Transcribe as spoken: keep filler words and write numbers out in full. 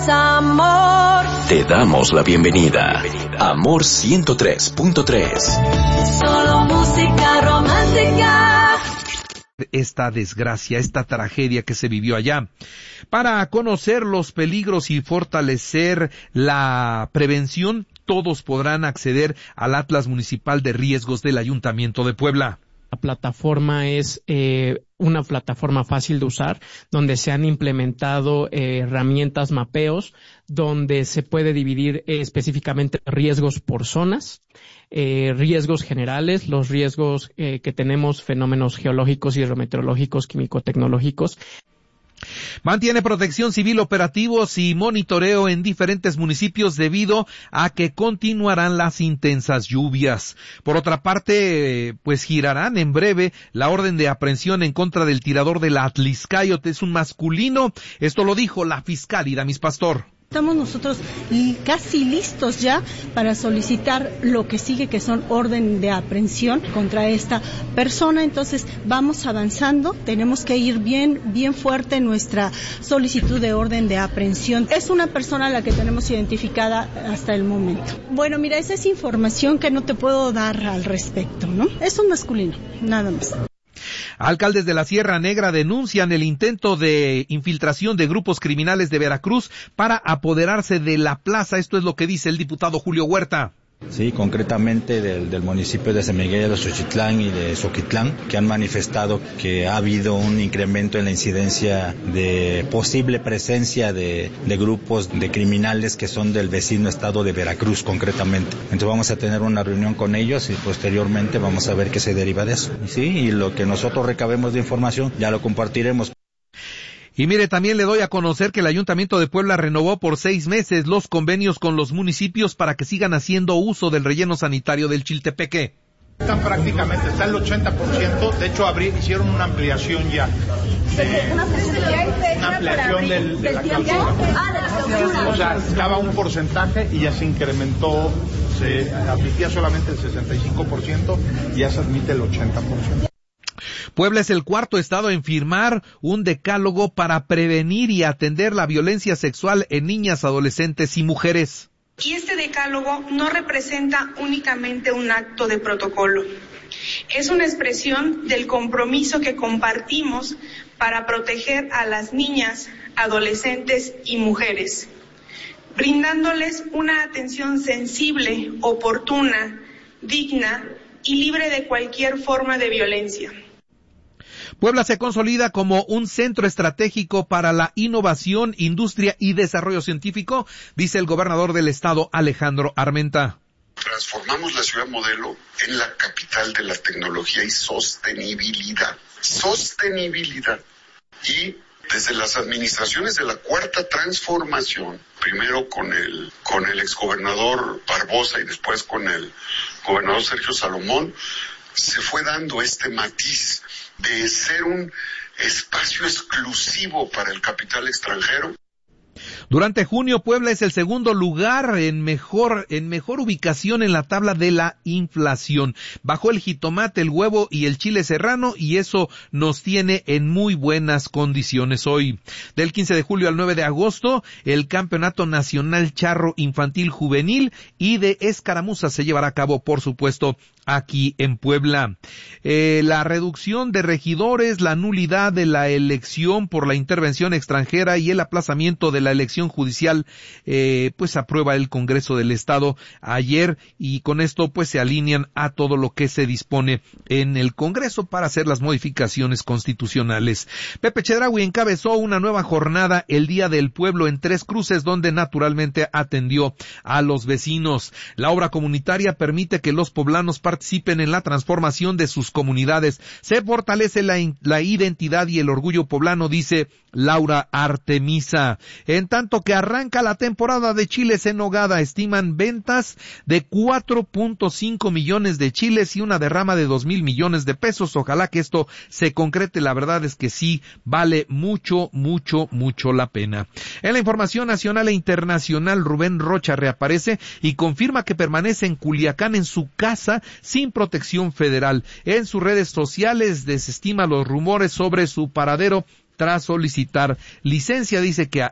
Amor. Te damos la bienvenida. Amor ciento tres punto tres. Solo música romántica. Esta desgracia, esta tragedia que se vivió allá. Para conocer los peligros y fortalecer la prevención, todos podrán acceder al Atlas Municipal de Riesgos del Ayuntamiento de Puebla. La plataforma es eh, una plataforma fácil de usar, donde se han implementado eh, herramientas mapeos, donde se puede dividir eh, específicamente riesgos por zonas, eh, riesgos generales, los riesgos eh, que tenemos, fenómenos geológicos, hidrometeorológicos, químico-tecnológicos. Mantiene protección civil, operativos y monitoreo en diferentes municipios debido a que continuarán las intensas lluvias. Por otra parte, pues girarán en breve la orden de aprehensión en contra del tirador de la Atlixcáyotl. Es un masculino. Esto lo dijo la fiscal Iramis Pastor. Estamos nosotros casi listos ya para solicitar lo que sigue, que son orden de aprehensión contra esta persona. Entonces vamos avanzando, tenemos que ir bien, bien fuerte en nuestra solicitud de orden de aprehensión. Es una persona a la que tenemos identificada hasta el momento. Bueno, mira, esa es información que no te puedo dar al respecto, ¿no? Es un masculino, nada más. Alcaldes de la Sierra Negra denuncian el intento de infiltración de grupos criminales de Veracruz para apoderarse de la plaza. Esto es lo que dice el diputado Julio Huerta. Sí, concretamente del, del municipio de San Miguel de Xochitlán y de Xoquitlán, que han manifestado que ha habido un incremento en la incidencia de posible presencia de, de grupos de criminales que son del vecino estado de Veracruz, concretamente. Entonces vamos a tener una reunión con ellos y posteriormente vamos a ver qué se deriva de eso. Sí, y lo que nosotros recabemos de información ya lo compartiremos. Y mire, también le doy a conocer que el Ayuntamiento de Puebla renovó por seis meses los convenios con los municipios para que sigan haciendo uso del relleno sanitario del Chiltepeque. Están prácticamente, está el ochenta por ciento, de hecho abrí, hicieron una ampliación ya. De, una ampliación del, de la clausura. O sea, estaba un porcentaje y ya se incrementó, se admitía solamente el sesenta y cinco por ciento y ya se admite el ochenta por ciento. Puebla es el cuarto estado en firmar un decálogo para prevenir y atender la violencia sexual en niñas, adolescentes y mujeres. Y este decálogo no representa únicamente un acto de protocolo. Es una expresión del compromiso que compartimos para proteger a las niñas, adolescentes y mujeres, brindándoles una atención sensible, oportuna, digna y libre de cualquier forma de violencia. Puebla se consolida como un centro estratégico para la innovación, industria y desarrollo científico, dice el gobernador del estado, Alejandro Armenta. Transformamos la ciudad modelo en la capital de la tecnología y sostenibilidad. Sostenibilidad. Y desde las administraciones de la cuarta transformación, primero con el, con el exgobernador Barbosa y después con el gobernador Sergio Salomón, se fue dando este matiz de ser un espacio exclusivo para el capital extranjero. Durante junio, Puebla es el segundo lugar en mejor, en mejor ubicación en la tabla de la inflación. Bajó el jitomate, el huevo y el chile serrano y eso nos tiene en muy buenas condiciones hoy. Del quince de julio al nueve de agosto, el Campeonato Nacional Charro Infantil Juvenil y de Escaramuza se llevará a cabo, por supuesto, aquí en Puebla. Eh, la reducción de regidores, la nulidad de la elección por la intervención extranjera y el aplazamiento de la elección judicial, eh, pues aprueba el Congreso del Estado ayer y con esto pues se alinean a todo lo que se dispone en el Congreso para hacer las modificaciones constitucionales. Pepe Chedraui encabezó una nueva jornada el Día del Pueblo en Tres Cruces, donde naturalmente atendió a los vecinos. La obra comunitaria permite que los poblanos participen en la transformación de sus comunidades. Se fortalece la, la identidad y el orgullo poblano, dice Laura Artemisa. En tanto que arranca la temporada de chiles en nogada, estiman ventas de cuatro punto cinco millones de chiles y una derrama de dos mil millones de pesos. Ojalá que esto se concrete. La verdad es que sí vale mucho, mucho, mucho la pena. En la información nacional e internacional, Rubén Rocha reaparece y confirma que permanece en Culiacán en su casa sin protección federal. En sus redes sociales desestima los rumores sobre su paradero tras solicitar licencia. Dice que